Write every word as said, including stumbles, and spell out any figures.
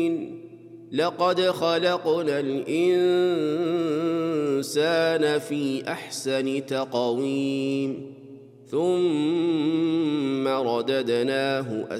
لقد خلقنا الإنسان في أحسن تقويم ثم رددناه